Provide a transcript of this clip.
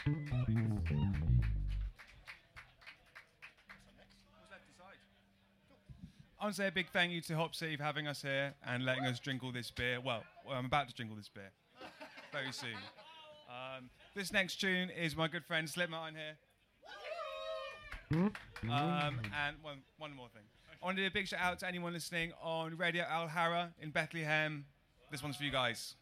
I want to say a big thank you to Hop City for having us here and letting us drink all this beer. Well, I'm about to drink all this beer very soon. This next tune is my good friend Slipknot in here. And one more thing. I want to do a big shout out to anyone listening on Radio Al Hara in Bethlehem. This one's for you guys.